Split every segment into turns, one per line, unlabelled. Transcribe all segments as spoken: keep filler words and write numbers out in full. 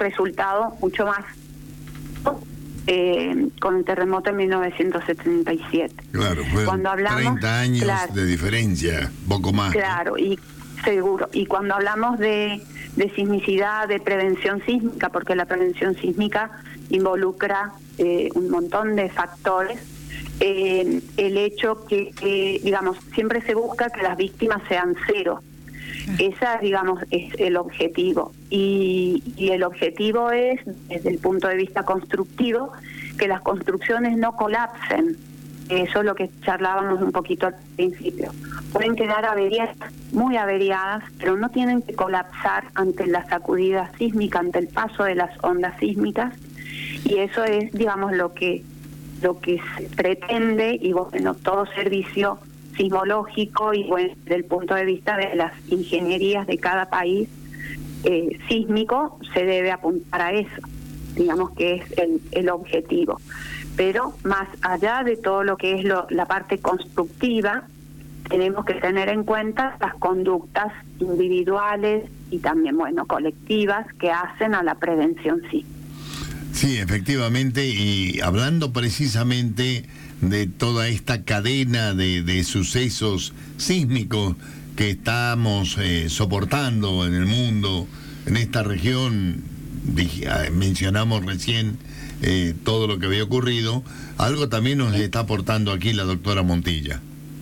resultado mucho más eh, con el terremoto en mil novecientos setenta y siete.
Claro, fueron
cuando hablamos,
treinta años
claro,
de diferencia, poco más.
Claro, ¿no? Y seguro. Y cuando hablamos de, de sismicidad, de prevención sísmica, porque la prevención sísmica involucra eh, un montón de factores, eh, el hecho que, que, digamos, siempre se busca que las víctimas sean cero. Esa, digamos, es el objetivo. Y, y el objetivo es, desde el punto de vista constructivo, que las construcciones no colapsen. Eso es lo que charlábamos un poquito al principio. Pueden quedar averiadas, muy averiadas, pero no tienen que colapsar ante la sacudida sísmica, ante el paso de las ondas sísmicas. Y eso es, digamos, lo que lo que se pretende, y bueno, todo servicio sismológico y bueno, desde el punto de vista de las ingenierías de cada país eh, sísmico, se debe apuntar a eso, digamos que es el, el objetivo. Pero más allá de todo lo que es lo, la parte constructiva, tenemos que tener en cuenta las conductas individuales y también, bueno, colectivas que hacen a la prevención sísmica.
Sí, efectivamente, y hablando precisamente de toda esta cadena de, de sucesos sísmicos que estamos eh, soportando en el mundo, en esta región, dije, mencionamos recién eh, todo lo que había ocurrido, algo también nos está aportando aquí la doctora Montilla.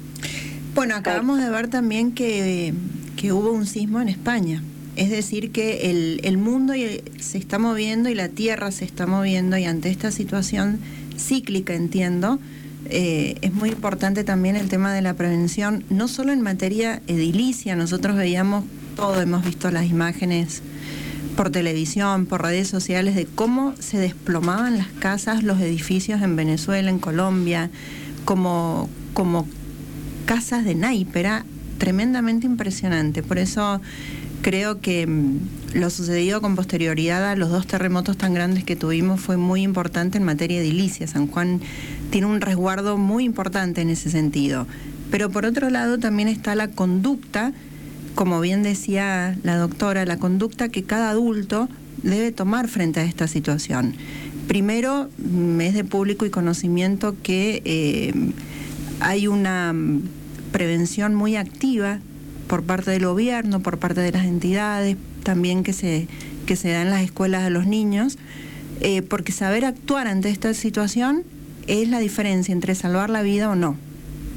Bueno, acabamos de ver también que, que hubo un sismo en España. Es decir, que el, el mundo se está moviendo y la Tierra se está moviendo, y ante esta situación cíclica, entiendo, eh, es muy importante también el tema de la prevención, no solo en materia edilicia. Nosotros veíamos todo, hemos visto las imágenes por televisión, por redes sociales, de cómo se desplomaban las casas, los edificios en Venezuela, en Colombia, como, como casas de naipe. Era tremendamente impresionante. Por eso creo que mmm, lo sucedido con posterioridad a los dos terremotos tan grandes que tuvimos fue muy importante en materia edilicia. San Juan tiene un resguardo muy importante en ese sentido. Pero por otro lado también está la conducta, como bien decía la doctora, la conducta que cada adulto debe tomar frente a esta situación. Primero, es de público y conocimiento que eh, hay una prevención muy activa por parte del gobierno, por parte de las entidades, también que se, que se da en las escuelas a los niños, eh, porque saber actuar ante esta situación es la diferencia entre salvar la vida o no.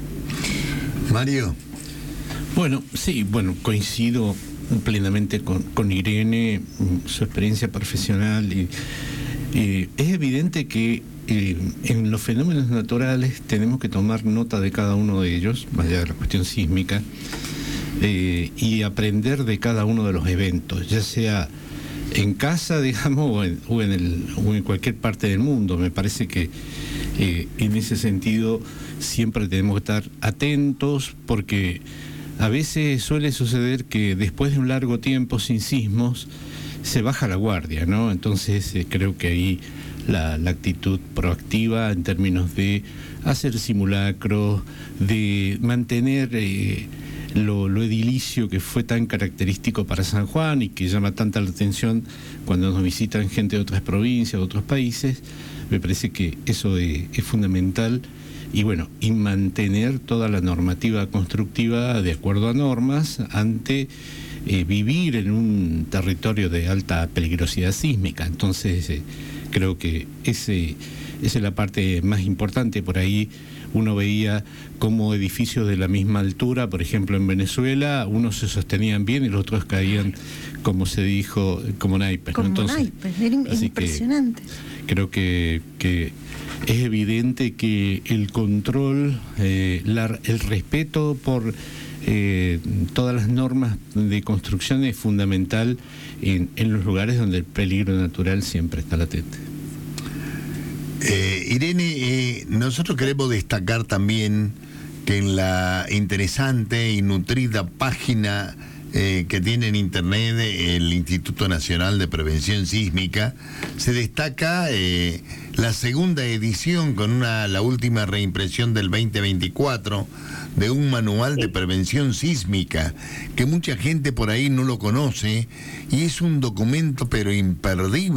Mario.
Bueno, sí, bueno, coincido plenamente con, con Irene, su experiencia profesional, y eh, es evidente que eh, en los fenómenos naturales tenemos que tomar nota de cada uno de ellos, más allá de la cuestión sísmica, Eh, y aprender de cada uno de los eventos, ya sea en casa, digamos, o en, o en, el, o en cualquier parte del mundo. Me parece que eh, en ese sentido siempre tenemos que estar atentos, porque a veces suele suceder que después de un largo tiempo sin sismos se baja la guardia, ¿no? Entonces eh, creo que ahí la, la actitud proactiva en términos de hacer simulacros, de mantener eh, Lo, lo edilicio que fue tan característico para San Juan y que llama tanta la atención cuando nos visitan gente de otras provincias, de otros países. Me parece que eso es, es fundamental, y bueno, y mantener toda la normativa constructiva de acuerdo a normas ante eh, vivir en un territorio de alta peligrosidad sísmica. Entonces eh, creo que ese, esa es la parte más importante. Por ahí uno veía cómo edificios de la misma altura, por ejemplo en Venezuela, unos se sostenían bien y los otros caían, como se dijo, como naipes, ¿no?
Como
Entonces,
naipes, era impresionante.
Que creo que, que es evidente que el control, eh, la, el respeto por eh, todas las normas de construcción es fundamental en, en los lugares donde el peligro natural siempre está latente.
Eh, Irene, eh, nosotros queremos destacar también que en la interesante y nutrida página eh, que tiene en internet el Instituto Nacional de Prevención Sísmica, se destaca eh, la segunda edición con una la última reimpresión del veinte veinticuatro de un manual de prevención sísmica, que mucha gente por ahí no lo conoce, y es un documento pero imperdible